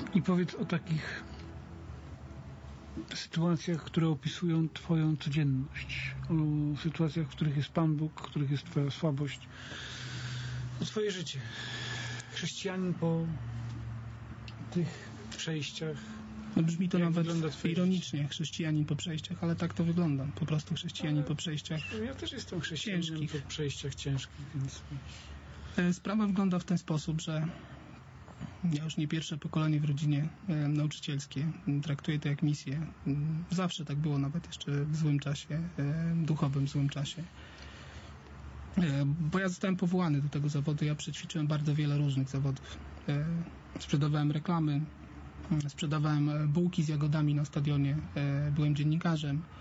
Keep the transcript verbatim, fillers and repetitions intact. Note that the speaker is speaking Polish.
I powiedz o takich sytuacjach, które opisują twoją codzienność, o sytuacjach, w których jest Pan Bóg, w których jest twoja słabość, o twoje życie. Chrześcijanin po tych przejściach. No brzmi to Jak nawet wygląda twoje ironicznie, życie? Chrześcijanin po przejściach, ale tak to wygląda. Po prostu chrześcijanin ale po przejściach ja też jestem chrześcijaninem ciężkich. po przejściach ciężkich, więc... Sprawa wygląda w ten sposób, że ja już nie pierwsze pokolenie w rodzinie e, nauczycielskie. Traktuję to jak misję. Zawsze tak było, nawet jeszcze w złym czasie, e, duchowym złym czasie. E, bo ja zostałem powołany do tego zawodu. Ja przećwiczyłem bardzo wiele różnych zawodów. E, sprzedawałem reklamy, sprzedawałem bułki z jagodami na stadionie, e, byłem dziennikarzem.